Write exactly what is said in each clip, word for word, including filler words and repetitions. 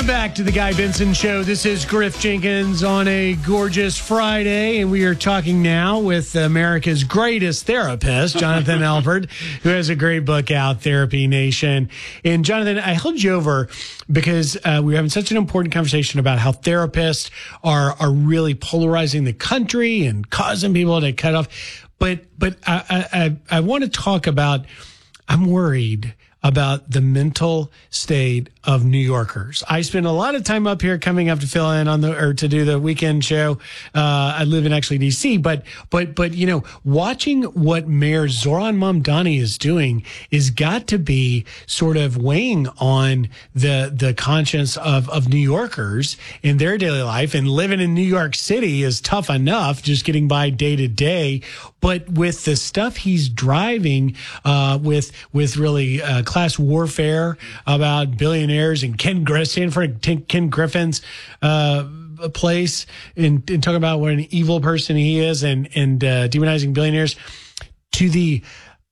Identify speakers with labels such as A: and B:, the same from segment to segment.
A: back to the Guy Benson Show. This is Griff Jenkins on a gorgeous Friday, and we are talking now with America's greatest therapist, Jonathan Alpert, who has a great book out, Therapy Nation. And Jonathan, I held you over because uh, we were having such an important conversation about how therapists are are really polarizing the country and causing people to cut off. But but I I, I want to talk about. I'm worried about the mental state of New Yorkers. I spend a lot of time up here coming up to fill in on the, or to do the weekend show. Uh, I live in actually D C, but, but, but, you know, watching what Mayor Zohran Mamdani is doing is got to be sort of weighing on the, the conscience of, of New Yorkers in their daily life. And living in New York City is tough enough, just getting by day to day. But with the stuff he's driving, uh, with, with really, uh, class warfare about billionaires and Ken Griffin for Ken Griffin's uh, place in, in talking about what an evil person he is and and uh, demonizing billionaires, to the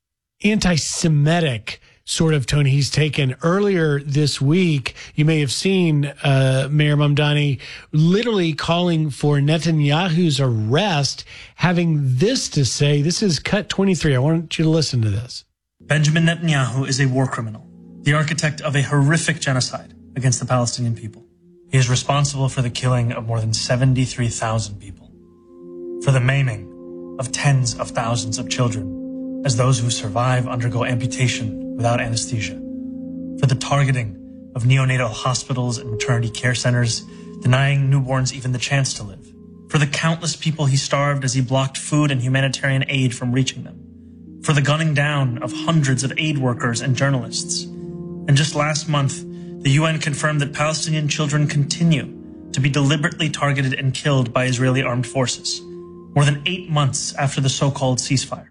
A: anti-Semitic sort of tone he's taken. Earlier this week, you may have seen uh, Mayor Mamdani literally calling for Netanyahu's arrest, having this to say. This is cut twenty-three. I want you to listen to this.
B: Benjamin Netanyahu is a war criminal, the architect of a horrific genocide against the Palestinian people. He is responsible for the killing of more than seventy-three thousand people, for the maiming of tens of thousands of children as those who survive undergo amputation without anesthesia, for the targeting of neonatal hospitals and maternity care centers, denying newborns even the chance to live, for the countless people he starved as he blocked food and humanitarian aid from reaching them, for the gunning down of hundreds of aid workers and journalists. And just last month, the U N confirmed that Palestinian children continue to be deliberately targeted and killed by Israeli armed forces, more than eight months after the so-called ceasefire.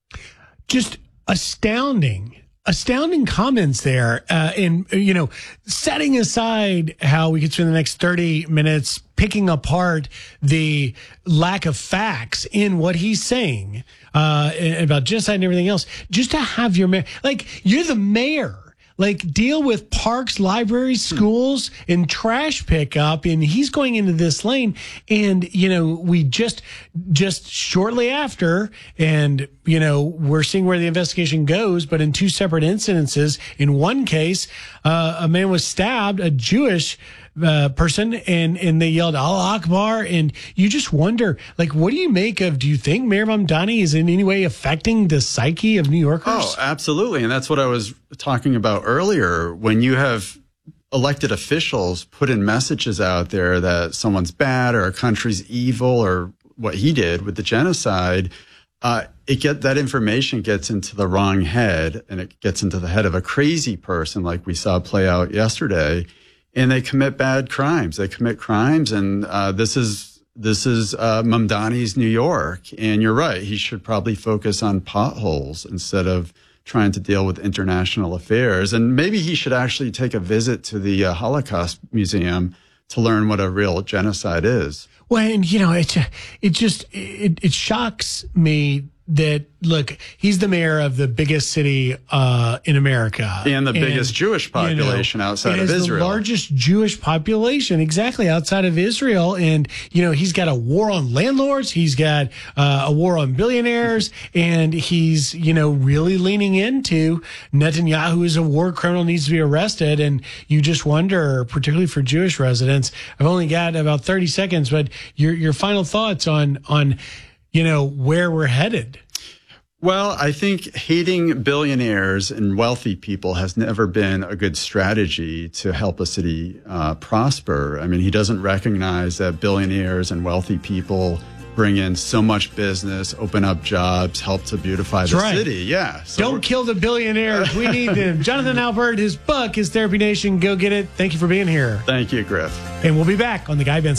A: Just astounding. Astounding comments there. Uh, and, you know, setting aside how we could spend the next thirty minutes picking apart the lack of facts in what he's saying uh, about genocide and everything else, just to have your mayor, like, you're the mayor. Like, deal with parks, libraries, schools, and trash pickup. And he's going into this lane. And, you know, we just, just shortly after, and, you know, we're seeing where the investigation goes, but in two separate incidences. In one case, uh, a man was stabbed, a Jewish uh, person, and, and they yelled Allah Akbar. And you just wonder, like, what do you make of, do you think Mayor Mamdani is in any way affecting the psyche of New Yorkers?
C: Oh, absolutely. And that's what I was talking about earlier. When you have elected officials put in messages out there that someone's bad or a country's evil, or what he did with the genocide, uh, it get that information gets into the wrong head, and it gets into the head of a crazy person like we saw play out yesterday. And they commit bad crimes. They commit crimes. And uh, this is this is uh, Mamdani's New York. And you're right. He should probably focus on potholes instead of trying to deal with international affairs. And maybe he should actually take a visit to the uh, Holocaust Museum to learn what a real genocide is.
A: Well, and, you know, it, it just it, it shocks me that, look, he's the mayor of the biggest city uh, in America.
C: And the and, biggest Jewish population, you know, outside of Israel.
A: The largest Jewish population, exactly, outside of Israel. And, you know, he's got a war on landlords. He's got uh, a war on billionaires. And he's, you know, really leaning into Netanyahu is a war criminal, needs to be arrested. And you just wonder, particularly for Jewish residents, I've only got about thirty seconds, but your your final thoughts on on you know, where we're headed.
C: Well, I think hating billionaires and wealthy people has never been a good strategy to help a city uh, prosper. I mean, he doesn't recognize that billionaires and wealthy people bring in so much business, open up jobs, help to beautify
A: That's
C: the
A: right.
C: city. Yeah.
A: So Don't kill the billionaires. We need them. Jonathan Alpert, his book is Therapy Nation. Go get it. Thank you for being here.
C: Thank you, Griff.
A: And we'll be back on The Guy Benson